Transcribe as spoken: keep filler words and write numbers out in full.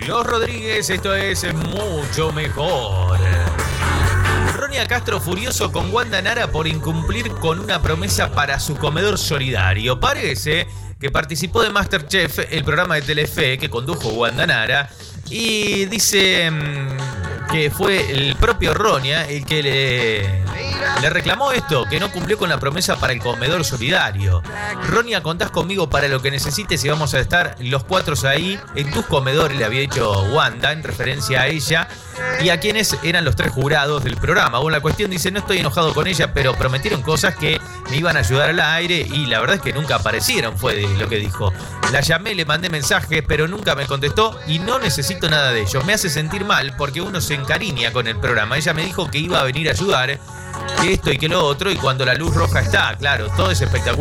Los Rodríguez, esto es Mucho Mejor. Ronia Castro furioso con Wanda Nara por incumplir con una promesa para su comedor solidario. Parece que participó de MasterChef, el programa de Telefe que condujo Wanda Nara, y dice mmm, que fue el propio Ronia el que le, le reclamó esto, que no cumplió con la promesa para el comedor solidario. Ronia, contás conmigo para lo que necesites y vamos a estar los cuatro ahí en tus comedores, le había dicho Wanda en referencia a ella y a quienes eran los tres jurados del programa. Bueno, la cuestión dice, no estoy enojado con ella, pero prometieron cosas que me iban a ayudar al aire y la verdad es que nunca aparecieron, fue de lo que dijo. La llamé, le mandé mensajes, pero nunca me contestó y no necesito nada de ellos. Me hace sentir mal porque uno se encariña con el programa. Ella me dijo que iba a venir a ayudar, que esto y que lo otro, y cuando la luz roja está, claro, todo es espectacular.